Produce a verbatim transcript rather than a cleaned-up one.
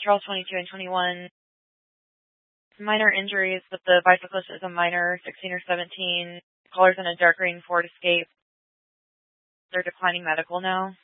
Charles twenty-two and twenty-one. Minor injuries, but the bicyclist is a minor, sixteen or seventeen. Caller's in a dark green Ford Escape. They're declining medical now.